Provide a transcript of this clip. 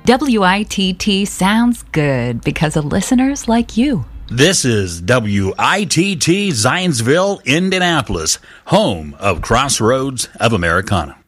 WITT sounds good because of listeners like you. This is WITT Zionsville, Indianapolis, home of Crossroads of Americana.